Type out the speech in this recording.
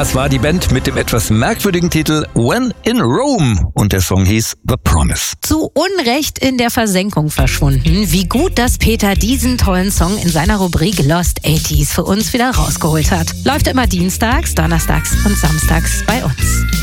Das war die Band mit dem etwas merkwürdigen Titel When in Rome und der Song hieß The Promise. Zu Unrecht in der Versenkung verschwunden. Wie gut, dass Peter diesen tollen Song in seiner Rubrik Lost 80s für uns wieder rausgeholt hat. Läuft immer dienstags, donnerstags und samstags bei uns.